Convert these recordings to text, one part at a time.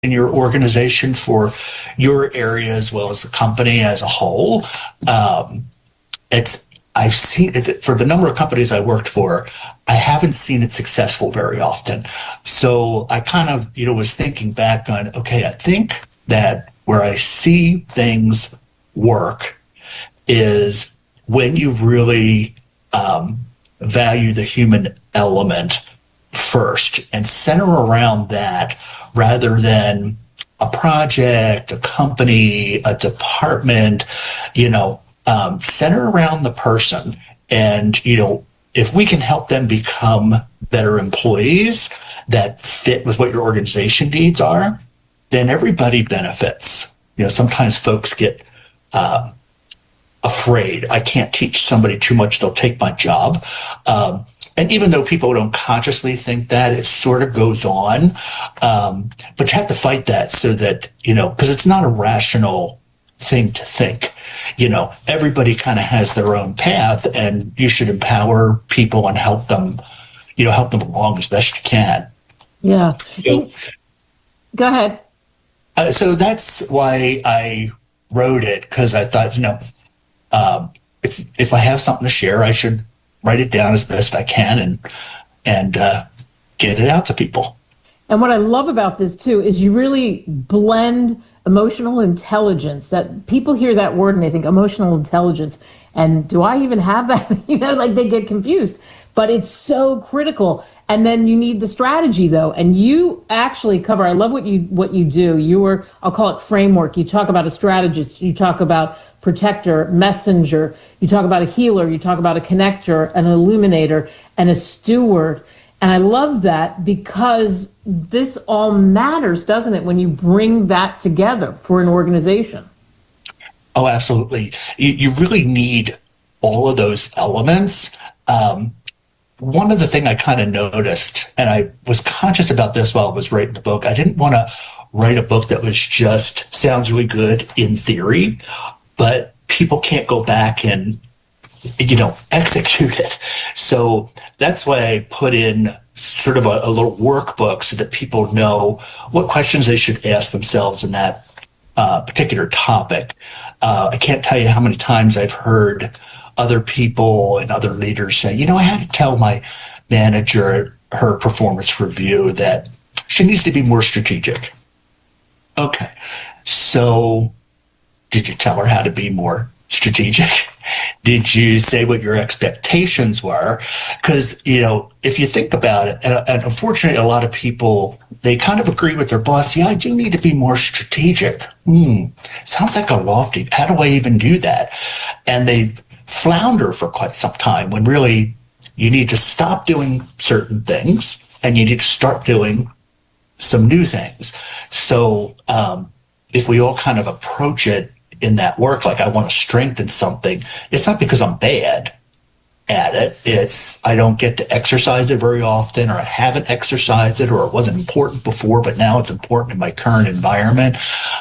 in your organization for your area as well as the company as a whole. It's I've seen it for the number of companies I worked for. I haven't seen it successful very often. So I kind of, was thinking back on, okay, I think that where I see things work is when you really value the human element first and center around that rather than a project, a company, a department, center around the person. And, if we can help them become better employees that fit with what your organization needs are, then everybody benefits. Sometimes folks get afraid. I can't teach somebody too much, they'll take my job. And even though people don't consciously think that, it sort of goes on. But you have to fight that so that, because it's not a rational thing to think. Everybody kind of has their own path, and you should empower people and help them along as best you can. Yeah. Go ahead. So that's why I wrote it, because I thought, if I have something to share, I should write it down as best I can and get it out to people. And what I love about this too is you really blend emotional intelligence. That people hear that word and they think emotional intelligence, and do I even have that? Like they get confused. But it's so critical. And then you need the strategy though, and you actually cover. I love what you do. I'll call it framework. You talk about a strategist. You talk about protector, messenger. You talk about a healer. You talk about a connector, an illuminator, and a steward. And I love that because this all matters, doesn't it, when you bring that together for an organization? Oh, absolutely. You really need all of those elements. One of the things I kind of noticed, and I was conscious about this while I was writing the book, I didn't want to write a book that was just sounds really good in theory, but people can't go back and execute it. So that's why I put in sort of a little workbook so that people know what questions they should ask themselves in that particular topic. I can't tell you how many times I've heard other people and other leaders say, I had to tell my manager at her performance review that she needs to be more strategic. Okay. So did you tell her how to be more strategic? Did you say what your expectations were? Because, if you think about it, and unfortunately, a lot of people, they kind of agree with their boss. Yeah, I do need to be more strategic. Sounds like a lofty. How do I even do that? And they flounder for quite some time when really you need to stop doing certain things and you need to start doing some new things. So if we all kind of approach it in that work, like I want to strengthen something, it's not because I'm bad at it. It's I don't get to exercise it very often, or I haven't exercised it, or it wasn't important before, but now it's important in my current environment.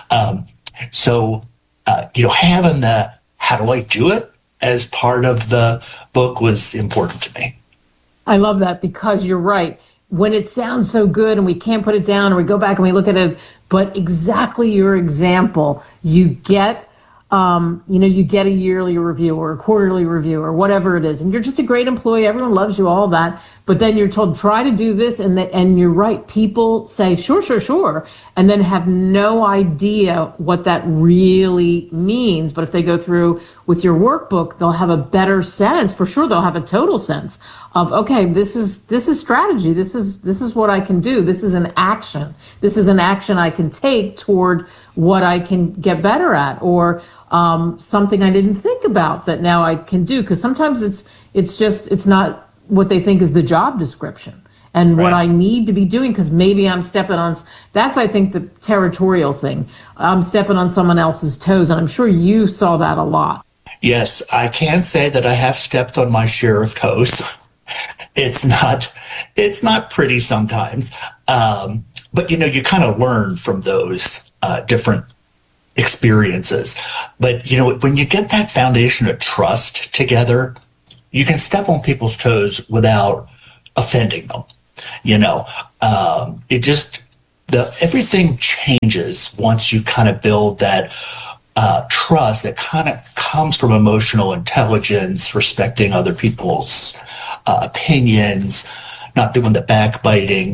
So having the how do I do it as part of the book was important to me. I love that, because you're right. When it sounds so good and we can't put it down, or we go back and we look at it, but exactly your example, you get you get a yearly review or a quarterly review or whatever it is, and you're just a great employee. Everyone loves you, all that. But then you're told, try to do this, and you're right. People say, sure, and then have no idea what that really means. But if they go through with your workbook, they'll have a better sense. For sure, they'll have a total sense of, okay, this is strategy. This is what I can do. This is an action. This is an action I can take toward what I can get better at, or something I didn't think about that now I can do. Because sometimes it's not what they think is the job description and right. What I need to be doing, because maybe I'm stepping on, that's I think the territorial thing. I'm stepping on someone else's toes, and I'm sure you saw that a lot. Yes, I can say that I have stepped on my share of toes. It's not pretty sometimes. But you kind of learn from those different experiences. But when you get that foundation of trust together, you can step on people's toes without offending them. everything changes once you kind of build that trust that kind of comes from emotional intelligence, respecting other people's opinions, not doing the backbiting,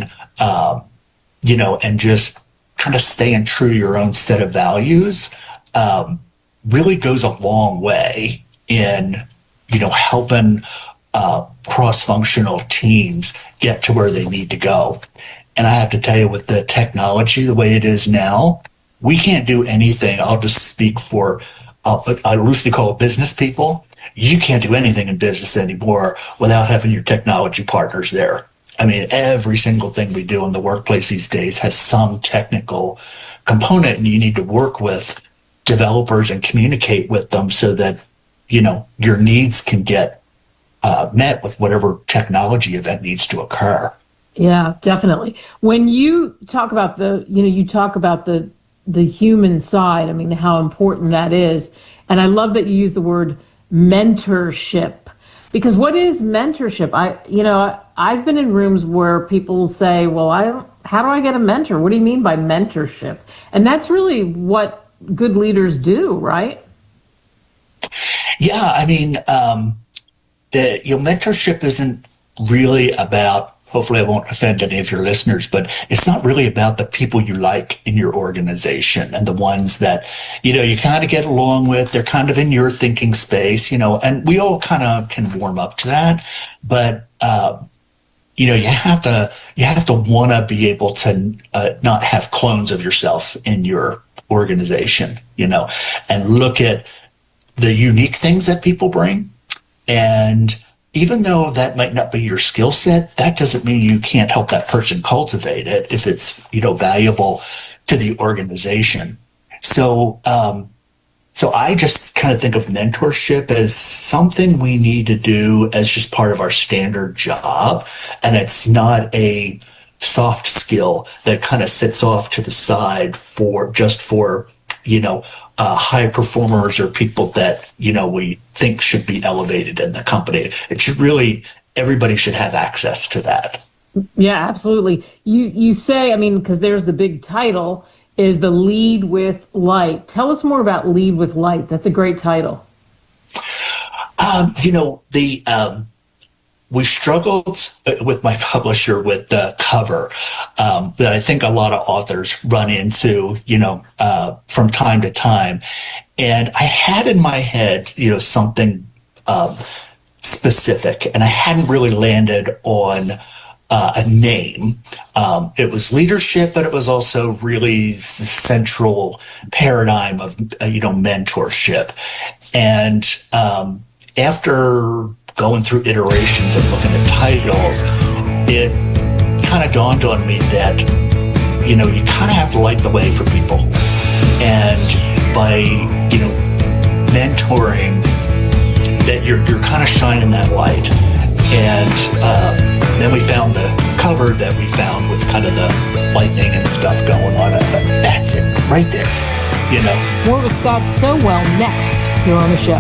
and just kind of staying true to your own set of values, really goes a long way in, helping cross-functional teams get to where they need to go. And I have to tell you, with the technology the way it is now, we can't do anything. I'll just speak for, I loosely call it business people. You can't do anything in business anymore without having your technology partners there. I mean, every single thing we do in the workplace these days has some technical component, and you need to work with developers and communicate with them so that, your needs can get met with whatever technology event needs to occur. Yeah, definitely. When you talk about the human side, I mean, how important that is. And I love that you use the word mentorship, because what is mentorship? I've been in rooms where people say, well, how do I get a mentor? What do you mean by mentorship? And that's really what good leaders do, right? Yeah, I mean, mentorship isn't really about, hopefully I won't offend any of your listeners, but it's not really about the people you like in your organization and the ones that, you kind of get along with. They're kind of in your thinking space, and we all kind of can warm up to that. But, you have to want to be able to not have clones of yourself in your organization, and look at the unique things that people bring. And even though that might not be your skill set, that doesn't mean you can't help that person cultivate it if it's, valuable to the organization. So I just kind of think of mentorship as something we need to do as just part of our standard job. And it's not a soft skill that kind of sits off to the side for high performers or people that, we think should be elevated in the company. It should really, everybody should have access to that. Yeah, absolutely. You say, because there's the big title, is the Lead with Light. Tell us more about Lead with Light. That's a great title. We struggled with my publisher with the cover that I think a lot of authors run into, from time to time. And I had in my head, something specific, and I hadn't really landed on a name. It was leadership, but it was also really the central paradigm of, mentorship. And after going through iterations and looking at titles, it kind of dawned on me that, you kind of have to light the way for people. And by, mentoring, that you're kind of shining that light. And then we found the cover that we found with kind of the lightning and stuff going on. That's it, right there, More with Scott Sowell next here on the show.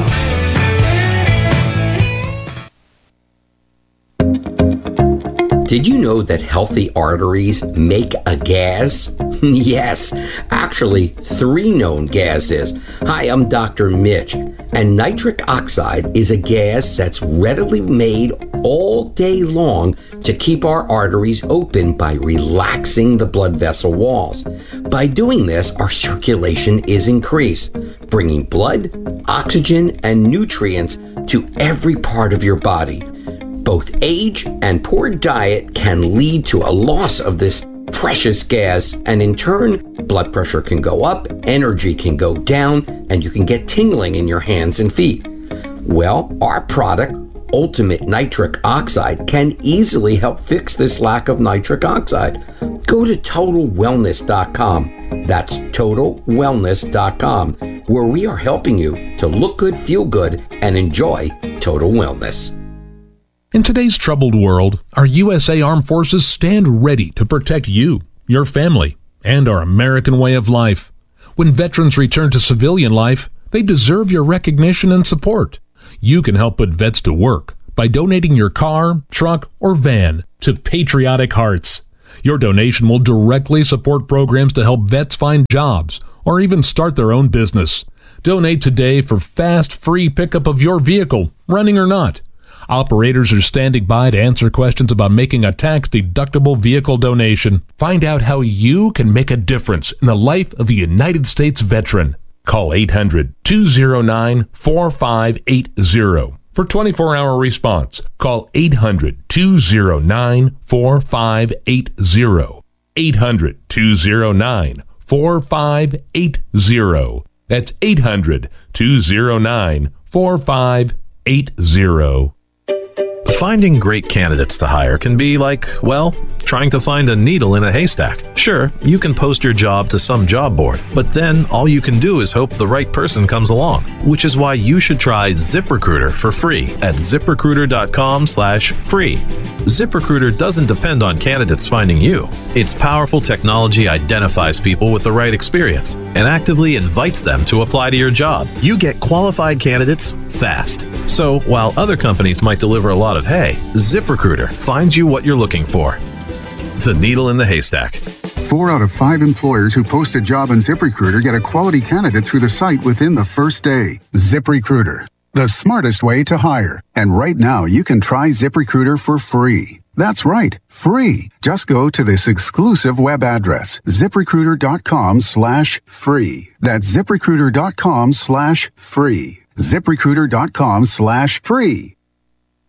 Did you know that healthy arteries make a gas? Yes, actually 3 known gases. Hi, I'm Dr. Mitch, and nitric oxide is a gas that's readily made all day long to keep our arteries open by relaxing the blood vessel walls. By doing this, our circulation is increased, bringing blood, oxygen, and nutrients to every part of your body. Both age and poor diet can lead to a loss of this precious gas, and in turn, blood pressure can go up, energy can go down, and you can get tingling in your hands and feet. Well, our product, Ultimate Nitric Oxide, can easily help fix this lack of nitric oxide. Go to TotalWellness.com. That's TotalWellness.com, where we are helping you to look good, feel good, and enjoy total wellness. In today's troubled world, our USA Armed Forces stand ready to protect you, your family, and our American way of life. When veterans return to civilian life, they deserve your recognition and support. You can help put vets to work by donating your car, truck, or van to Patriotic Hearts. Your donation will directly support programs to help vets find jobs or even start their own business. Donate today for fast, free pickup of your vehicle, running or not. Operators are standing by to answer questions about making a tax-deductible vehicle donation. Find out how you can make a difference in the life of a United States veteran. Call 800-209-4580 for 24-hour response. Call 800-209-4580. 800-209-4580. That's 800-209-4580. Finding great candidates to hire can be like, well, trying to find a needle in a haystack. Sure, you can post your job to some job board, but then all you can do is hope the right person comes along, which is why you should try ZipRecruiter for free at ZipRecruiter.com/free. ZipRecruiter doesn't depend on candidates finding you. Its powerful technology identifies people with the right experience and actively invites them to apply to your job. You get qualified candidates fast. So while other companies might deliver a lot of hay, ZipRecruiter finds you what you're looking for. The needle in the haystack. 4 out of 5 employers who post a job on ZipRecruiter get a quality candidate through the site within the first day. ZipRecruiter, the smartest way to hire. And right now, you can try ZipRecruiter for free. That's right, free. Just go to this exclusive web address, ZipRecruiter.com/free. That's ZipRecruiter.com/free. ZipRecruiter.com/free.